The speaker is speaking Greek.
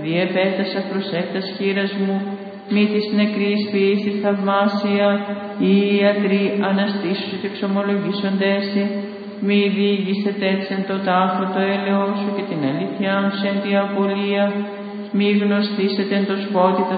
διεπέτασα προσέκτας χείρας μου, μη της νεκρής ποιήσης θαυμάσια, οι ιατροί αναστήσου και εξομολογήσοντέσαι, μη διηγήσετε έτσι εν το τάφο το έλεος σου και την αλήθειά σου εν τη απολία, μη γνωστήσετε εν το σπότι τα